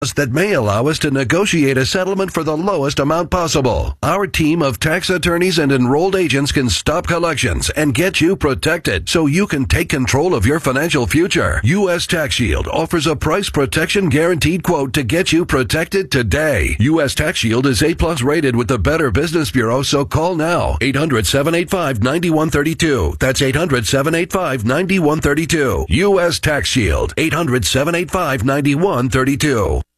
that may allow us to negotiate a settlement for the lowest amount possible. Our team of tax attorneys and enrolled agents can stop collections and get you protected so you can take control of your financial future. U.S. Tax Shield offers a price protection guaranteed quote to get you protected today. U.S. Tax Shield is A+ rated with the Better Business Bureau, so call now. 800-785-9132. That's 800-785-9132. U.S. Tax Shield. 800-785-9132.